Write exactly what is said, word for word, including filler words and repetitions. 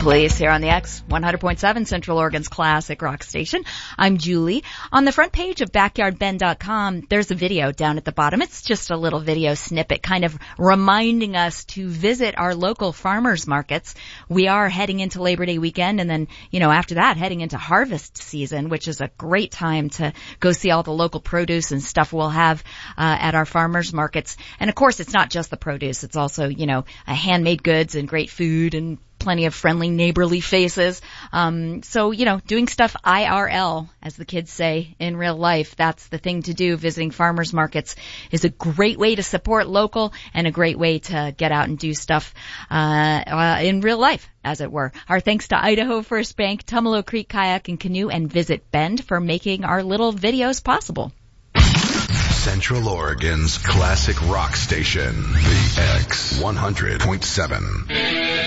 Police here on the X one hundred point seven, Central Oregon's classic rock station. I'm Julie. On the front page of backyard ben dot com, there's a video down at the bottom. It's just a little video snippet kind of reminding us to visit our local farmers markets. We are heading into Labor Day weekend, and then, you know, after that, heading into harvest season, which is a great time to go see all the local produce and stuff we'll have uh, at our farmers markets. And of course, it's not just the produce. It's also, you know, a handmade goods and great food and plenty of friendly, neighborly faces. Um, so, you know, doing stuff I R L, as the kids say, in real life, that's the thing to do. Visiting farmers markets is a great way to support local and a great way to get out and do stuff uh, uh in real life, as it were. Our thanks to Idaho First Bank, Tumalo Creek Kayak and Canoe, and Visit Bend for making our little videos possible. Central Oregon's classic rock station, the X one hundred point seven.